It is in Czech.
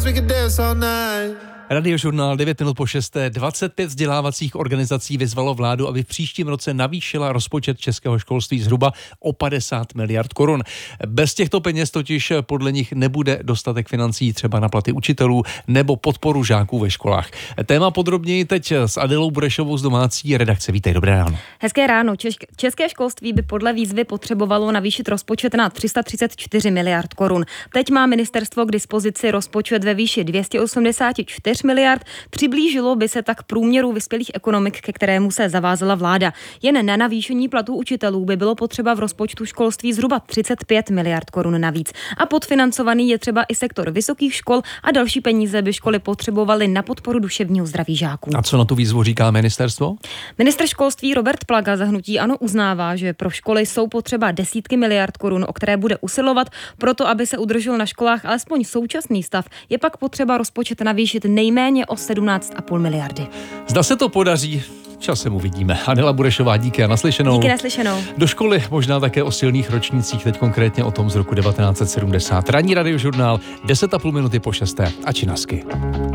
Radiožurnál 9 minut po 6. 25 vzdělávacích organizací vyzvalo vládu, aby v příštím roce navýšila rozpočet českého školství zhruba o 50 miliard korun. Bez těchto peněz totiž podle nich nebude dostatek financí třeba na platy učitelů nebo podporu žáků ve školách. Téma podrobněji teď s Adélou Burešovou z domácí redakce. Vítej, dobré ráno. Hezké ráno. České školství by podle výzvy potřebovalo navýšit rozpočet na 334 miliard korun. Teď má ministerstvo k dispozici rozpočet ve výši 284 miliard, přiblížilo by se tak průměru vyspělých ekonomik, ke kterému se zavázala vláda. Jen na navýšení platů učitelů by bylo potřeba v rozpočtu školství zhruba 35 miliard korun navíc. A podfinancovaný je třeba i sektor vysokých škol a další peníze by školy potřebovaly na podporu duševního zdraví žáků. A co na tu výzvu říká ministerstvo? Ministr školství Robert Plaga za hnutí ANO uznává, že pro školy jsou potřeba desítky miliard korun, o které bude usilovat, proto aby se udržel na školách alespoň současný stav, je pak potřeba rozpočet navýšit nejméně o 17,5 miliardy. Zda se to podaří, časem uvidíme. Adéla Burešová, díky a naslyšenou. Díky, naslyšenou. Do školy možná také o silných ročnících, teď konkrétně o tom z roku 1970. Ranní radiožurnál 10,5 minuty po 6. A činasky.